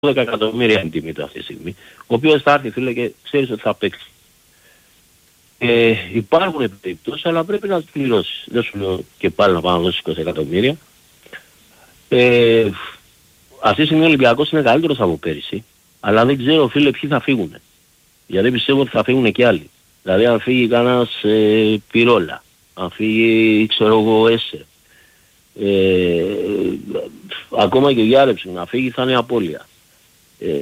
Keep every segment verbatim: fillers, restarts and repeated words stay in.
δώδεκα εκατομμύρια είναι τιμή του αυτή τη στιγμή, ο οποίος θα έρθει φίλε και ξέρεις ότι θα παίξει. Ε, υπάρχουν περιπτώσεις, αλλά πρέπει να τις πληρώσεις. Δεν σου λέω και πάλι να πάω να δώσεις είκοσι εκατομμύρια. Ε, αυτή τη στιγμή ο Ολυμπιακός είναι καλύτερος από πέρυσι, αλλά δεν ξέρω φίλε ποιοι θα φύγουν. Γιατί πιστεύω ότι θα φύγουν και άλλοι. Δηλαδή αν φύγει κανένας ε, Πυρόλα, αν φύγει ξέρω εγώ Έσε, ε, ακόμα και ο Γιάρεψη να φύγει θα είναι απώλεια. Ε,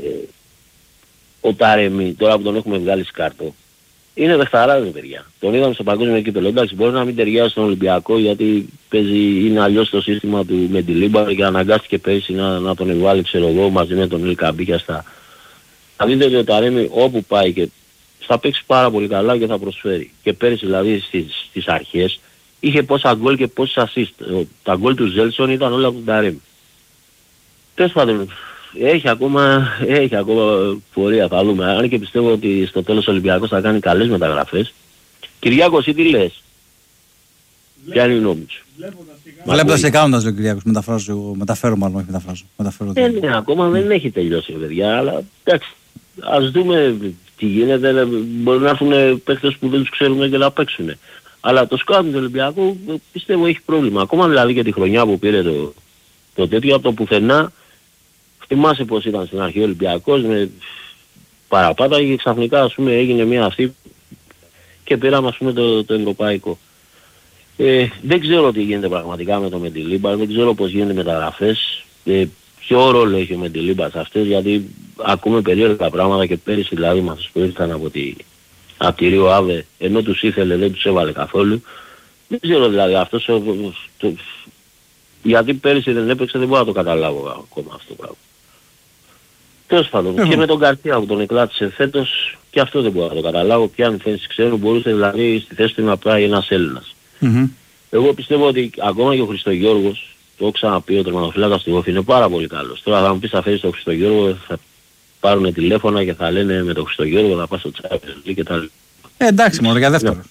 ο Τάρεμι, τώρα που τον έχουμε βγάλει σκάρτο, είναι δεχταράδες παιδιά. Τον είδαμε στο παγκόσμιο κύπελλο. Εντάξει, μπορεί να μην ταιριάζει στον Ολυμπιακό γιατί παίζει, είναι αλλιώς το σύστημα του με τη Λίμπα και αναγκάστηκε πέρυσι να, να τον βάλει ξέρω εγώ μαζί με τον Ιλ Καμπίκια στα... Θα δείτε ότι ο Ταρέμι όπου πάει και θα παίξει πάρα πολύ καλά και θα προσφέρει. Και πέρυσι δηλαδή στις, στις αρχές είχε πόσα γκολ και πόσες assist. Τα γκολ του Ζέλσον ήταν όλα από τον Ταρέμι. Τέλος πάντων, έχει ακόμα, έχει ακόμα πορεία, θα δούμε. Αν και πιστεύω ότι στο τέλος ο Ολυμπιακός θα κάνει καλές μεταγραφές. Κυριάκο, εσύ τι λες? Ποια είναι η γνώμη σου? Βλέποντας και κάνοντας ο Κυριάκος, μεταφράζω εγώ, μεταφέρω μάλλον, όχι μεταφράζω. μεταφέρω ε, ναι, ακόμα mm. δεν έχει τελειώσει παιδιά, αλλά εντάξει, ας δούμε τι γίνεται, μπορεί να έρθουν παίκτες που δεν τους ξέρουμε και να παίξουν. Αλλά το σκάουτινγκ του Ολυμπιακού πιστεύω έχει πρόβλημα. Ακόμα δηλαδή και τη χρονιά που πήρε το, το τέτοιο από το πουθενά. Θυμάσαι πως ήταν στην αρχή ο Ολυμπιακός με παραπάτα και ξαφνικά ας πούμε έγινε μια αυτή και πήραμε ας πούμε το, το ευρωπαϊκό. Ε, δεν ξέρω τι γίνεται πραγματικά με το Μεντιλίμπα, δεν ξέρω πως γίνεται μεταγραφές, ε, ποιο ρόλο έχει ο Μεντιλίμπα σε αυτές, γιατί ακούμε περίεργα πράγματα και πέρυσι δηλαδή μας που ήρθαν από τη, από τη Ρίο Άβε, ενώ τους ήθελε δεν τους έβαλε καθόλου. Δεν ξέρω δηλαδή αυτός, το, το, γιατί πέρυσι δεν έπαιξε δεν μπορώ να το καταλάβω ακόμα αυτό το πράγμα. Τέλος πάντων, και με τον Καρτία που τον εκλάτησε φέτος και αυτό δεν μπορώ να το καταλάβω. Ποια αν θέση ξέρω μπορούσε δηλαδή στη θέση του να πάει ένας Έλληνας. Mm-hmm. Εγώ πιστεύω ότι ακόμα και ο Χριστογιώργος, το έχω ξαναπεί ο τερματοφύλακας του Όφη είναι πάρα πολύ καλός. Τώρα θα μου πεις θα φέρεις τον Χριστογιώργο, θα πάρουν τηλέφωνα και θα λένε με τον Χριστογιώργο θα πας στο Champions και τα λοιπά. Ε, εντάξει μόνο για δεύτερο.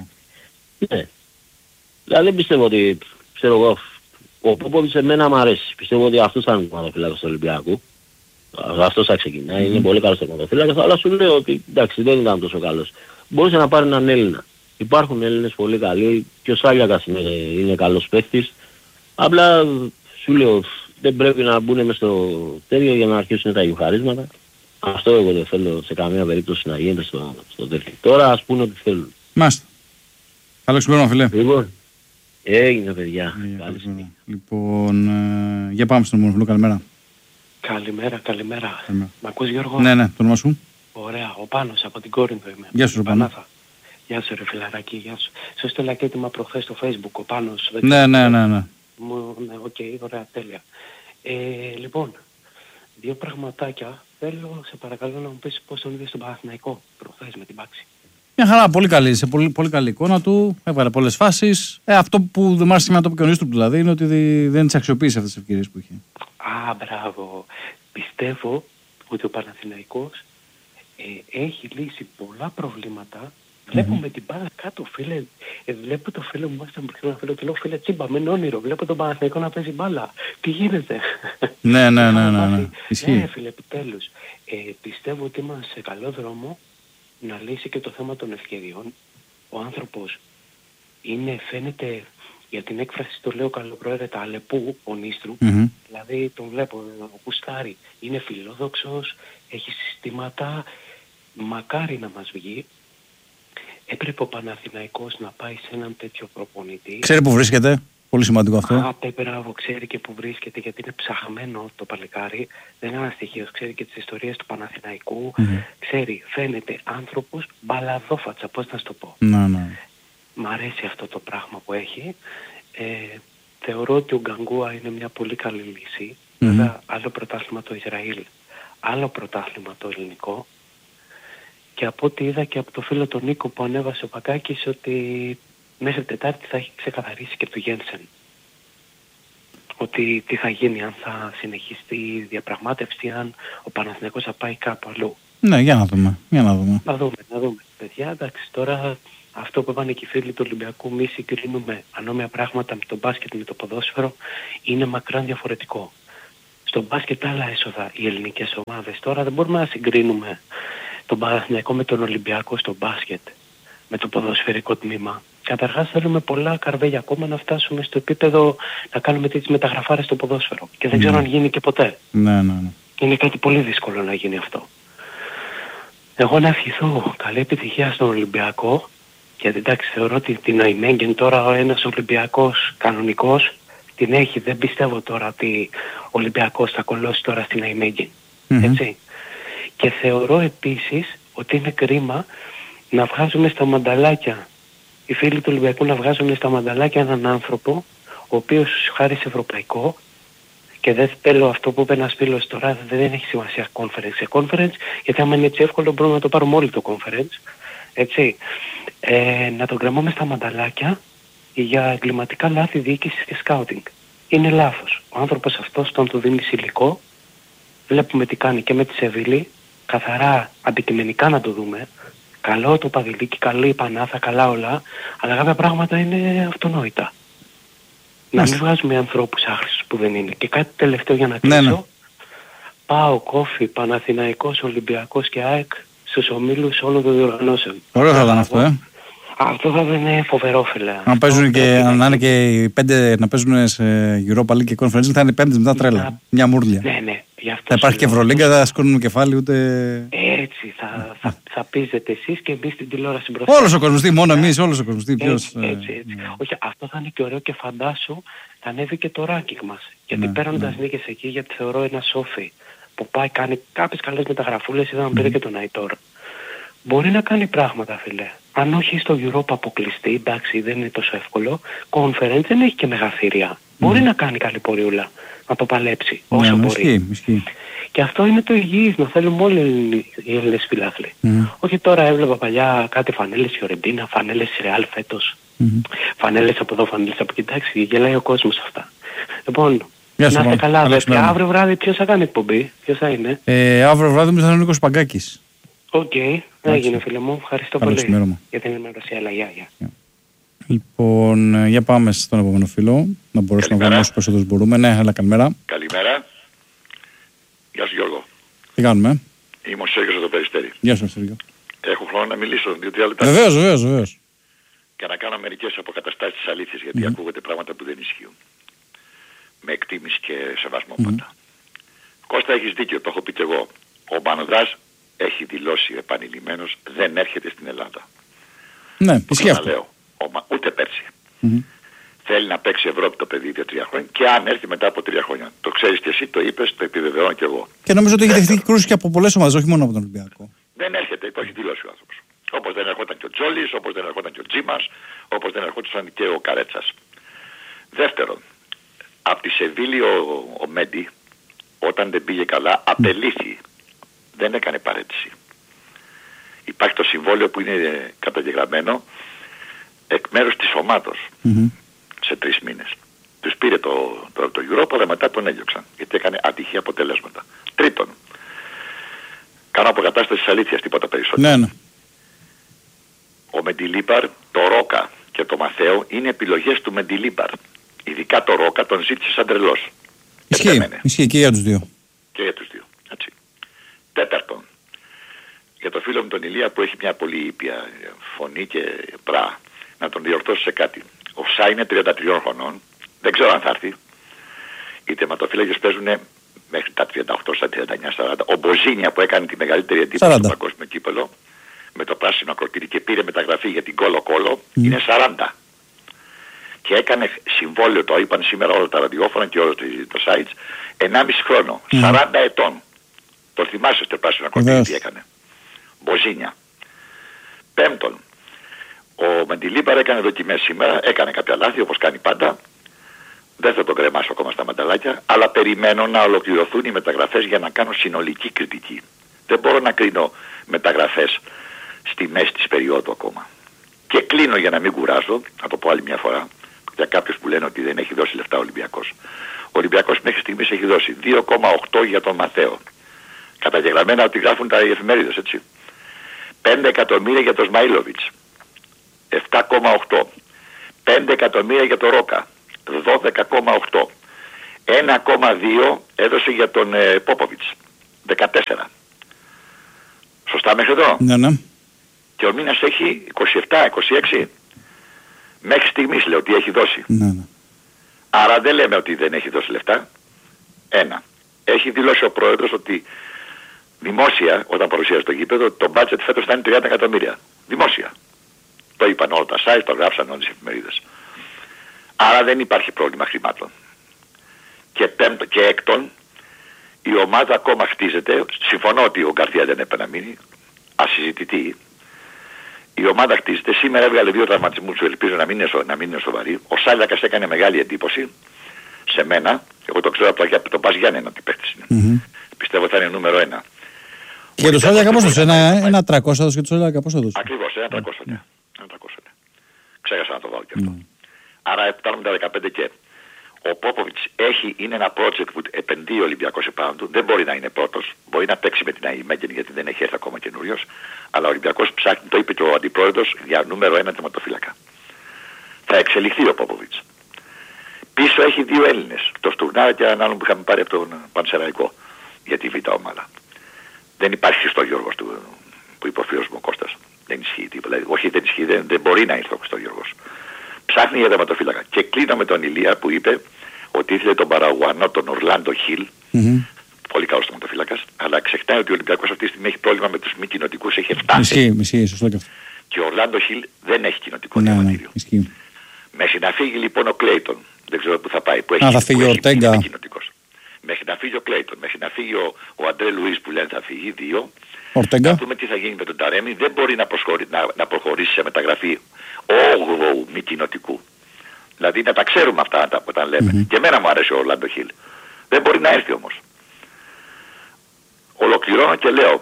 Ναι. Δηλαδή δεν πιστεύω ότι, ξέρω εγώ, ο Πόποβιτς σε μένα μου αρέσει. Πιστεύω ότι αυτός θα είναι ο τερματοφύλακας του Ολυμπιακού. Αυτός θα ξεκινάει, mm. είναι πολύ καλός τερματοφύλακας, αλλά σου λέω ότι εντάξει δεν ήταν τόσο καλός. Μπορούσε να πάρει έναν Έλληνα. Υπάρχουν Έλληνες πολύ καλοί και ο Σάλιακας είναι, είναι καλός παίκτης. Απλά σου λέω δεν πρέπει να μπουν μες στο τέτοιο για να αρχίσουν τα γιουχαρίσματα. Αυτό εγώ δεν θέλω σε καμία περίπτωση να γίνεται στο, στο τέτοιο. Τώρα ας πούνε ό,τι θέλουν. Μάλιστα. Καλό ξημέρωμα φίλε. Λοιπόν, έγινε παιδιά. Ε, λοιπόν, ε, για πάμε στον Μονοφυλό, καλημέρα. Καλημέρα, καλημέρα. Μ' ακούς Γιώργο? Ναι, ναι, το όνομα σου. Ωραία, ο Πάνος από την Κόρινθο είμαι. Γεια σου, Πάνο. Γεια σου ρε φιλαράκι, γεια σου. Σου έστειλα και έτοιμα προχθές στο Facebook, ο Πάνος. Ναι, ναι, ναι, ναι. Μου, ναι, οκ, okay, ωραία, τέλεια. Ε, λοιπόν, δύο πραγματάκια. Θέλω, σε παρακαλώ να μου πεις πώς τον είδες στον Παναθηναϊκό προχθές με την Πάξη. Μια χαρά, πολύ καλή, σε πολύ, πολύ καλή εικόνα του, έβαλε πολλές φάσεις. Ε, αυτό που δεν μ' άρεσε με το επικοινωνίες του δηλαδή είναι ότι δεν τις αξιοποίησε αυτές τις ευκαιρίες που είχε. Α, μπράβο. Πιστεύω ότι ο Παναθηναϊκός ε, έχει λύσει πολλά προβλήματα. Βλέπουμε mm-hmm. την μπάλα κάτω, φίλε. Ε, βλέπω το φίλο μου, μάλιστα μου πει ένα φίλο, του λέω φίλε τσίμπα, μεν όνειρο. Βλέπω τον Παναθηναϊκό να παίζει μπάλα. Τι γίνεται? Ναι, ναι, ναι, ναι, ναι. Ισχύει. Ναι, φίλε, επιτέλους. Ε, πιστεύω ότι είμαστε σε καλό δρόμο να λύσει και το θέμα των ευκαιριών. Ο άνθρωπος είναι, φαίνεται, για την έκφραση το λέω καλοπροαίρετα, αλεπού, ο Νίστρου. Mm-hmm. Δηλαδή τον βλέπω, ο Κουστάρι. Είναι φιλόδοξος, έχει συστήματα, μακάρι να μας βγει. Έπρεπε ο Παναθηναϊκός να πάει σε έναν τέτοιο προπονητή. Ξέρει που βρίσκεται. Πολύ σημαντικό αυτό. Α, μπράβο, ξέρει και που βρίσκεται γιατί είναι ψαχμένο το παλικάρι. Δεν είναι ένα στοιχείο. Ξέρει και τις ιστορίες του Παναθηναϊκού. Mm-hmm. Ξέρει, φαίνεται άνθρωπος μπαλαδόφατσα, πώς να σου το πω. Να, ναι. Μ' αρέσει αυτό το πράγμα που έχει. Ε, θεωρώ ότι ο Γκαγκούα είναι μια πολύ καλή λύση. Mm-hmm. Βέβαια, άλλο πρωτάθλημα το Ισραήλ, άλλο πρωτάθλημα το ελληνικό. Και από ό,τι είδα και από το φίλο τον Νίκο που ανέβασε ο Πακάκης ότι μέχρι Τετάρτη θα έχει ξεκαθαρίσει και του Γένσεν. Ότι τι θα γίνει, αν θα συνεχιστεί η διαπραγμάτευση, αν ο Παναθηναϊκός θα πάει κάπου αλλού. Ναι, για να δούμε. Για να δούμε. Να δούμε, να δούμε. Παιδιά, εντάξει, τώρα αυτό που είπαν και οι φίλοι του Ολυμπιακού, μη συγκρίνουμε ανώμια πράγματα με το μπάσκετ, με το ποδόσφαιρο, είναι μακράν διαφορετικό. Στο στο μπάσκετ άλλα έσοδα οι ελληνικές ομάδες. Τώρα δεν μπορούμε να συγκρίνουμε τον Παναθηναϊκό με τον Ολυμπιακό στο μπάσκετ, με το ποδοσφαιρικό τμήμα. Καταρχάς θέλουμε πολλά καρβέλια ακόμα να φτάσουμε στο επίπεδο να κάνουμε τις μεταγραφάρες στο ποδόσφαιρο. Και δεν ξέρω mm. αν γίνει και ποτέ. Ναι, ναι, ναι. Είναι κάτι πολύ δύσκολο να γίνει αυτό. Εγώ να ευχηθώ καλή επιτυχία στον Ολυμπιακό, γιατί εντάξει θεωρώ ότι την Αϊμέγγεν τώρα ο ένας Ολυμπιακός κανονικός την έχει. Δεν πιστεύω τώρα ότι ο Ολυμπιακός θα κολλώσει τώρα στην Αϊμέγγεν. Mm-hmm. Έτσι. Και θεωρώ επίσης ότι είναι κρίμα να βγάζουμε στα μανταλάκια, οι φίλοι του Ολυμπιακού να βγάζουν στα μανταλάκια έναν άνθρωπο ο οποίος χάρη σε ευρωπαϊκό, και δεν θέλω αυτό που είπε ένας φίλος τώρα, δεν έχει σημασία conference σε conference, γιατί άμα είναι έτσι εύκολο μπορούμε να το πάρουμε όλοι το conference, έτσι. Ε, να τον κρεμάμε στα μανταλάκια για εγκληματικά λάθη διοίκησης και σκάουτινγκ. Είναι λάθος. Ο άνθρωπος αυτός, όταν του δίνει υλικό, βλέπουμε τι κάνει και με τη Σεβίλη, καθαρά αντικειμενικά να το δούμε, καλό το Παδηλίκι, καλή η Πανάθα, καλά όλα, αλλά κάποια πράγματα είναι αυτονόητα. Να μην βγάζουμε ανθρώπους άχρηστους που δεν είναι. Και κάτι τελευταίο για να κλείσω. Ναι, ναι. Πάω Κόφι, Παναθηναϊκός, Ολυμπιακός και ΑΕΚ στους ομίλους όλων των διοργανώσεων. Ωραίο θα ήταν αυτό, ε. Αυτό θα είναι φοβερό, φίλε. Αν παίζουν και, να είναι και οι πέντε να παίζουν σε Europa League και Conference, θα είναι οι πέμπτες μετά τρέλα. Να... Μια μούρλια. Ναι, ναι. Θα υπάρχει και Ευρωλίγκα, θα σκόνουμε κεφάλι ούτε... Έτσι, θα, θα, θα πείζετε εσείς και εμείς την τηλεόραση μπροστά. Όλος ο κόσμος, τι, μόνο εμείς, όλος ο κόσμος. Τι, ποιος, έτσι, έτσι, έτσι. Ναι. Όχι, αυτό θα είναι και ωραίο και φαντάσου θα ανέβει και το ranking μας. Γιατί ναι, παίρνοντας ναι. νίκες εκεί, γιατί θεωρώ ένα Σόφι που πάει κάνει κάποιες καλές μεταγραφούλες, είδαμε mm. πήρε και τον Αϊτόρ. Μπορεί να κάνει πράγματα, φίλε. Αν όχι στο Europa αποκλειστεί, εντάξει δεν είναι τόσο εύκολο, Conference δεν έχει και μεγαθύρια. Mm. Μπορεί να κάνει καλή πορεούλα, να το παλέψει όσο yeah, μπορεί. Ισχύει, ισχύει. Και αυτό είναι το υγιής, να θέλουμε όλοι οι Έλληνες φιλάθλοι. Mm. Όχι τώρα έβλεπα παλιά κάτι φανέλες Φιωρεντίνα, φανέλες Ρεάλ φέτος, mm. φανέλες από εδώ, φανέλες από εκεί, εντάξει, γελάει ο κόσμος αυτά. Λοιπόν, να είστε καλά αδέρφια. Αύριο βράδυ ποιος θα κάνει εκπομπή, ποιος θα είναι? Ε, αύριο βράδυ μου θα είναι ο Νίκος Παγκάκης. Οκ, okay. έγινε φίλε μου, ευχαριστώ Καλώς πολύ μέρα. για την ενημέρωση, αλλά γεια, γεια. Yeah. Λοιπόν, για πάμε στον επόμενο φίλο, να μπορέσουμε να βγάλουμε όσο περισσότερους μπορούμε. Ναι, αλλά καλημέρα. Καλημέρα. Γεια σου Γιώργο. Τι κάνουμε? Είμαι ο Σέργιος από το Περιστέρι. Γεια σου Σέργιο. Έχω χρόνο να μιλήσω δύο-τρία λεπτά. Βεβαίως, βεβαίως, βεβαίως. Και να κάνω μερικές αποκαταστάσεις της αλήθειας, γιατί mm-hmm. ακούγονται πράγματα που δεν ισχύουν. Με εκτίμηση και σεβασμό mm-hmm. πάντα. Κώστα, έχεις δίκιο, το έχω πει και εγώ. Ο Μανουδάς έχει δηλώσει επανειλημμένος δεν έρχεται στην Ελλάδα. Ναι, ισχύει αυτό. Λέω, ο, ούτε πέρσι. Mm-hmm. Θέλει να παίξει Ευρώπη το παιδί δύο-τρία χρόνια και αν έρθει μετά από τρία χρόνια. Το ξέρεις και εσύ, το είπες, το επιβεβαιώνω και εγώ. Και νομίζω ότι έχει δεχτεί κρούση και από πολλές ομάδες, όχι μόνο από τον Ολυμπιακό. Δεν έρχεται, το έχει δηλώσει ο άνθρωπος. Όπως δεν ερχόταν και ο Τζόλης, όπως δεν ερχόταν και ο Τζίμας, όπως δεν ερχόταν και ο Καρέτσας. Δεύτερον, από τη Σεβίλη ο, ο Μέντι, όταν δεν πήγε καλά, απελήθη. Δεν έκανε παρέτηση. Υπάρχει το συμβόλαιο που είναι καταγεγραμμένο εκ μέρους της ομάδος mm-hmm. σε τρεις μήνες. Τους πήρε το, το, το Europa, αλλά μετά τον έδιωξαν, γιατί έκανε ατυχή αποτελέσματα. Τρίτον, κάνω αποκατάσταση της αλήθειας, τίποτα περισσότερο. Ναι, ναι. Ο Μεντιλίπαρ, το Ρόκα και το Μαθαίο είναι επιλογές του Μεντιλίπαρ. Ειδικά το Ρόκα τον ζήτησε σαν τρελός. Ισχύει, ισχύει και για τους δύο. Και για τους δύο, έτσι. Τέταρτον, για το φίλο μου τον Ηλία που έχει μια πολύ ήπια φωνή και πρά, να τον διορθώσει σε κάτι. Ο Σά είναι τριάντα τριών χρονών, δεν ξέρω αν θα έρθει. Οι τερματοφύλακες παίζουν μέχρι τα τριάντα οκτώ, στα τριάντα εννιά, σαράντα. Ο Μποζίνια που έκανε τη μεγαλύτερη εντύπωση στο παγκόσμιο κύπελο με το πράσινο ακροτήρι και πήρε μεταγραφή για την Κόλο Κόλο, mm. είναι σαράντα. Και έκανε συμβόλαιο, το είπαν σήμερα όλα τα ραδιόφωνα και όλα τα sites, ενάμιση χρόνο, mm. σαράντα ετών. Το θυμάσαι στο πράσινο ακροτήρι τι έκανε. Μποζίνια. Πέμπτον, ο Μεντιλίπαρ έκανε δοκιμές σήμερα, έκανε κάποια λάθη όπως κάνει πάντα. Δεν θα τον κρεμάσω ακόμα στα μανταλάκια, αλλά περιμένω να ολοκληρωθούν οι μεταγραφές για να κάνω συνολική κριτική. Δεν μπορώ να κρίνω μεταγραφές στη μέση της περίοδου ακόμα. Και κλείνω για να μην κουράζω, να το πω άλλη μια φορά, για κάποιους που λένε ότι δεν έχει δώσει λεφτά ο Ολυμπιακός. Ο Ολυμπιακός μέχρι στιγμής έχει δώσει δύο κόμμα οκτώ για τον Μαθαίο. Καταγεγραμμένα ότι γράφουν τα εφημερίδες, έτσι. πέντε εκατομμύρια για τον Σμαΐλοβιτς. επτά κόμμα οκτώ. πέντε εκατομμύρια για τον Ρόκα. δώδεκα κόμμα οκτώ. ένα κόμμα δύο έδωσε για τον ε, Πόποβιτς. δεκατέσσερα. Σωστά μέχρι εδώ. Ναι, ναι. Και ο Μίνας έχει είκοσι επτά είκοσι έξι. Μέχρι στιγμής λέω ότι έχει δώσει. Ναι, ναι. Άρα δεν λέμε ότι δεν έχει δώσει λεφτά. Ένα. Έχει δηλώσει ο πρόεδρος ότι δημόσια, όταν παρουσίασε το γήπεδο, το budget φέτος θα είναι τριάντα εκατομμύρια. Δημόσια. Το είπαν όλα τα site, το γράψαν όλες οι εφημερίδες. Άρα δεν υπάρχει πρόβλημα χρημάτων. Και, πέμπτο, και έκτον, η ομάδα ακόμα χτίζεται. Συμφωνώ ότι ο Γκαρθία δεν έπρεπε να μείνει. Ασυζητητή. Η ομάδα χτίζεται. Σήμερα έβγαλε δύο τραυματισμούς, ελπίζω να μην είναι, σο, να μην είναι σοβαρή. Ο Σάλιακας έκανε μεγάλη εντύπωση σε μένα. Εγώ το ξέρω από το, το Πας Γιάννενα τι παίχτης είναι. Mm-hmm. Πιστεύω θα είναι νούμερο ένα. Και το Σάλιακα πώς δώσε, ένα, ένα τριακόσια δώσε και το Σάλιακα πώς δώσε. Ακριβώς, ένα τριακόσια. Ναι. Ένα τριακόσια, ναι. Ξέχασα να το βάλω και αυτό. Mm. Άρα φτάνουμε τα δεκαπέντε και. Ο Πόποβιτς έχει, είναι ένα project που επενδύει ο Ολυμπιακός επάνω του. Δεν μπορεί να είναι πρώτος. Μπορεί να παίξει με την Αϊμέγγεν γιατί δεν έχει έρθει ακόμα καινούριος. Αλλά ο Ολυμπιακός ψάχνει, το είπε και ο αντιπρόεδρος, για νούμερο ένα τερματοφύλακα. Θα εξελιχθεί ο Πόποβιτς. Πίσω έχει δύο Έλληνες. Το Στουρνάρα και έναν άλλον που είχαμε πάρει από τον Πανσεραϊκό για τη Β' ομάδα. Δεν υπάρχει Χριστό Γιώργος του, που είπε ο φίλος μου ο Κώστας. Δεν ισχύει τίποτα. Δηλαδή, όχι, δεν ισχύει, δεν, δεν μπορεί να έρθει ο Χριστό Γιώργος. Ψάχνει για τερματοφύλακα. Και κλείνω με τον Ηλία που είπε ότι ήθελε τον Παραγουανό, τον Ορλάντο Χιλ. Mm-hmm. Πολύ καλός τερματοφύλακας. Αλλά ξεχνάει ότι ο Ολυμπιακός αυτή τη στιγμή έχει πρόβλημα με τους μη κοινοτικούς. Έχει επτά. Ισχύει, ισχύει, σωστό και αυτό. Και ο Ορλάντο Χιλ δεν έχει κοινοτικό διαβατήριο. Ναι, μέχρι να φύγει λοιπόν ο Κλέιτον. Δεν ξέρω πού θα πάει. Που έχει, Α, θα φύγει ο Ορτέγκα. Μέχρι να φύγει ο Κλέιτον, μέχρι να φύγει ο, ο Αντρέ Λουίς που λένε θα φύγει, δύο. Ορτέγκα. Να δούμε τι θα γίνει με τον Ταρέμι. Δεν μπορεί να, να, να προχωρήσει σε μεταγραφή όγδοου μη κοινοτικού. Δηλαδή να τα ξέρουμε αυτά όταν λέμε. Mm-hmm. Και εμένα μου αρέσει ο Ορλάντο Χιλ. Δεν μπορεί να έρθει όμως. Ολοκληρώνω και λέω,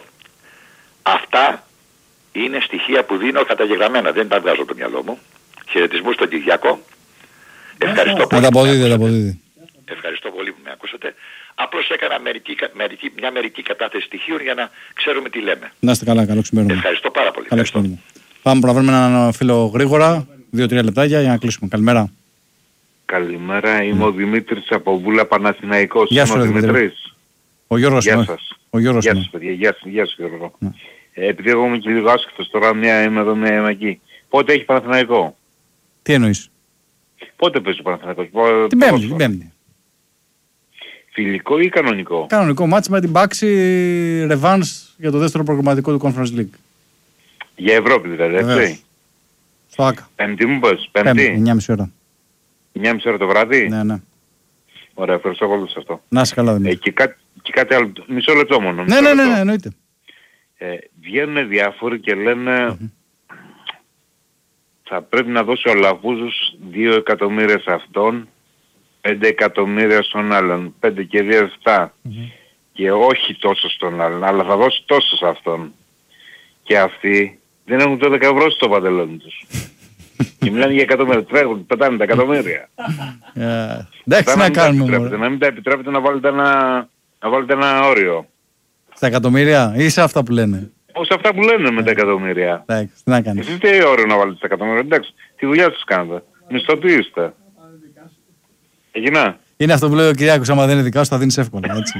αυτά είναι στοιχεία που δίνω καταγεγραμμένα. Δεν τα βγάζω το μυαλό μου. Χαιρετισμούς στον Κυριάκο. Ευχαριστώ πολύ. Αποδίδει, Ευχαριστώ πολύ που με ακούσατε. Απλώς έκανα μερική, μερική, μια μερική κατάθεση στοιχείων για να ξέρουμε τι λέμε. Να είστε καλά, καλό ξημέρωμα. Ευχαριστώ πάρα πολύ. Καλό ξημέρωμα. Πάμε να βρούμε έναν φίλο γρήγορα, δύο-τρία λεπτάκια για να κλείσουμε. Καλημέρα. Καλημέρα, είμαι mm. ο Δημήτρης από Βούλα Παναθηναϊκός. Γεια σου, Δημήτρης. Ο Γιώργος. Γεια σας. Ο Γιώργος. Γεια σας, παιδιά. Γεια σας, γεια σας Γιώργο. Mm. Ε, επειδή εγώ είμαι και λίγο άσχετος τώρα, μια είμαι εδώ, μια είμαι εκεί. Πότε έχει Παναθηναϊκό? Τι εννοείς? Πότε παίζει ο Παναθηναϊκός? Την Πέμπτη, την Πέμπτη. Φιλικό ή κανονικό? Κανονικό μάτς με την Πάξη Ρεβάνς για το δεύτερο προγραμματικό του Conference League. Για Ευρώπη δηλαδή, έτσι. Στο ΆΚΑ. Πέμπτη μου πες, πέμπτη. εννιά και μισή ώρα. εννιά και μισή ώρα το βράδυ. Ναι, ναι. Ωραία, ευχαριστώ πολύ σε αυτό. Να είσαι καλά, Δημήτρη. Ε, και, κά, και κάτι άλλο, μισό λεπτό μόνο. Ναι, ναι, ναι, ναι, εννοείται. Ε, βγαίνουν διάφοροι και λένε mm-hmm. θα πρέπει να δώσει ο Λαφούζος δύο εκατομμύρια σε αυτόν, πέντε εκατομμύρια στον άλλον, πέντε και δύο επτά. Mm-hmm. Και όχι τόσο στον άλλον, αλλά θα δώσει τόσο σε αυτόν. Και αυτοί δεν έχουν το δέκα ευρώ στο παντελόνι τους. Και μιλάνε για εκατομμύρια, τρέχουν, πετάνε τα εκατομμύρια. Εντάξει, να κάνουμε. Να μην τα επιτρέπετε να βάλετε ένα, να βάλετε ένα όριο. Στα εκατομμύρια ή σε αυτά που λένε? Όχι, σε αυτά που λένε με τα εκατομμύρια. Εντάξει, τι να κάνεις. Εσείς τι όριο να βάλετε στα εκατομμύρια? Εντάξει, τη δουλειά σας κάνετε. Μισθοποιήστε. Έγινα. Είναι αυτό που λέει ο Κυριάκος, άμα δεν είναι δικά σου θα δίνεις εύκολα, έτσι.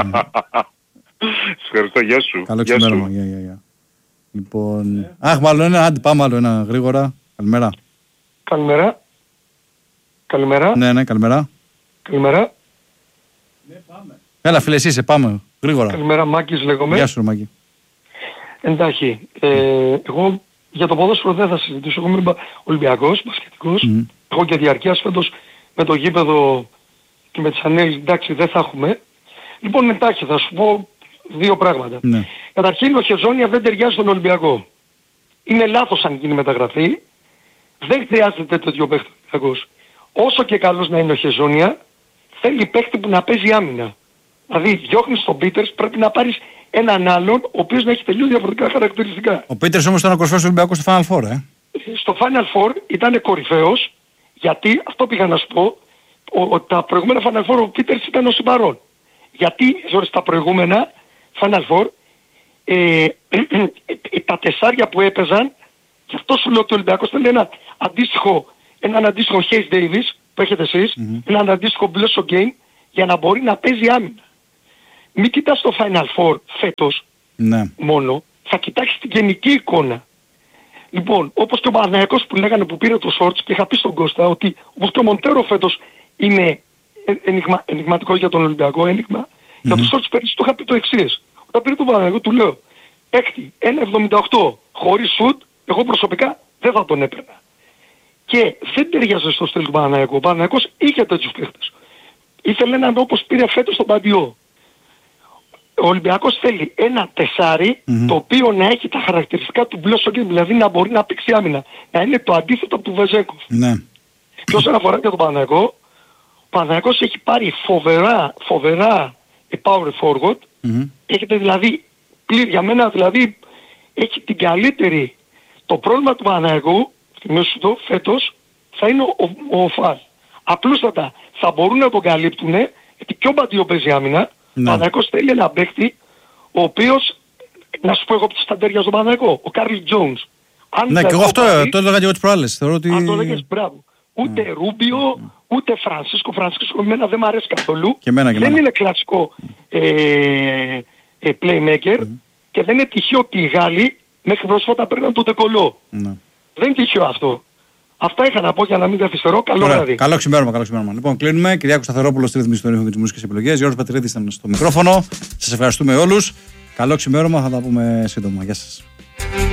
Σας ευχαριστώ, γεια σου. Καλό ξημέρωμα, γεια, γεια, γεια. Λοιπόν, αχ, μάλλον ένα, άντε πάμε άλλο ένα γρήγορα. Καλημέρα. Καλημέρα. Καλημέρα. Ναι, ναι, καλημέρα. Καλημέρα. Ναι, πάμε. Έλα φίλε, εσύ είσαι, πάμε, γρήγορα. Καλημέρα, Μάκης λέγομαι. Γεια σου, Μάκη. Εντάξει, ε, εγώ για το ποδόσφαιρο δεν θα συζητήσω. Εγώ είμαι Ολυμπιακός, μπασκετικός. Mm. Εγώ και διαρκείας φέτος με το γήπεδο και με τις ανέλες, εντάξει, δεν θα έχουμε. Λοιπόν, εντάξει, θα σου πω δύο πράγματα. Ναι. Καταρχήν, ο Χεζόνια δεν ταιριάζει στον Ολυμπιακό. Είναι λάθος αν γίνει μεταγραφή. Δεν χρειάζεται τέτοιο παίχτη Ολυμπιακός. Όσο και καλός να είναι ο Χεζόνια, θέλει παίχτη που να παίζει άμυνα. Δηλαδή, διώχνεις τον Πίτερς, πρέπει να πάρεις έναν άλλον, ο οποίος να έχει τελείως διαφορετικά χαρακτηριστικά. Ο Πίτερς όμως ήταν ο κορυφαίος Ολυμπιακός στο Final Four, ε. Στο Final Four ήταν κορυφαίος, γιατί, αυτό πήγα να σου πω, ότι τα προηγούμενα Final Four ο Πίτερς ήταν ο συμπαρών. Γιατί στα προηγούμενα Final Four ε, τα τεσσάρια που έπαιζαν, και αυτό σου λέω ότι ο Ολυμπιακός ήταν ένα αντίστοιχο, έναν αντίστοιχο Hayes Davis που έχετε εσείς, mm-hmm. έναν αντίστοιχο Blesso Game για να μπορεί να παίζει άμυνα. Μην κοιτάς το Final Four φέτος ναι. μόνο, θα κοιτάξεις την γενική εικόνα. Λοιπόν, όπως και ο Παναθηναϊκός που λέγανε που πήρε το Σόρτς και είχα πει στον Κώστα ότι όπως και ο Μοντέρο φέτος είναι ενιγμα, ενιγματικό για τον Ολυμπιακό, ένιγμα, mm-hmm. για το Σόρτς πέρυσι του είχα πει το εξής. Όταν πήρε τον Παναθηναϊκό του λέω, έκτη, ένα εβδομήντα οκτώ, χωρίς σουτ, εγώ προσωπικά δεν θα τον έπαιρνα. Και δεν ταιριάζε στο στυλ του Παναθηναϊκού. Ο Παναθηναϊκός είχε τέτοιους παίχτες. Ήθελε έναν όπως πήρε φέτος τον Παντιό. Ο Ολυμπιακός θέλει ένα τεσάρι mm-hmm. το οποίο να έχει τα χαρακτηριστικά του Μπλόσο και δηλαδή να μπορεί να παίξει άμυνα. Να είναι το αντίθετο από του Βεζέκοφ. Ναι. Και όσον αφορά και τον Παναθηναϊκό, ο Παναθηναϊκός έχει πάρει φοβερά, φοβερά power forward. Mm-hmm. Έχετε δηλαδή, πλήρη, για μένα δηλαδή, έχει την καλύτερη. Το πρόβλημα του Παναθηναϊκού, θυμίσου το, φέτος, θα είναι ο, ο, ο Φαλ. Απλούστατα θα μπορούν να τον καλύπτουν, γιατί και ο Μπαντιό παίζει άμυνα. Ο Παναθηναϊκός θέλει ένα παίκτη, ο οποίος, να σου πω εγώ ποιος θα ταιριάζει στον Παναθηναϊκό, ο Κάρλ Τζόουνς. Ναι, και εγώ αυτό πάρει, το έλεγα και εγώ τις προάλλες. Θεωρώ ότι... Αν το έλεγες, μπράβο. Ούτε mm. Ρούμπιο, mm. ούτε Φρανσίσκο. Φρανσίσκο εμένα δεν μου αρέσει καθόλου. Και εμένα, και δεν εμένα. είναι κλασικό ε, ε, playmaker mm. και δεν είναι τυχαίο ότι οι Γάλλοι μέχρι πρόσφατα παίρναν τον Τεκολό. Mm. Δεν είναι τυχαίο αυτό. Αυτά είχα να πω για να μην καθυστερώ. Καλό βράδυ. Καλό ξημέρωμα, καλό ξημέρωμα. Λοιπόν, κλείνουμε. Κυριάκος Σταθερόπουλος στη ρύθμιση των ήχων και τις μουσικές επιλογές. Γιώργος Πατηρίδης ήταν στο μικρόφωνο. Σας ευχαριστούμε όλους. Καλό ξημέρωμα, θα τα πούμε σύντομα. Γεια σας.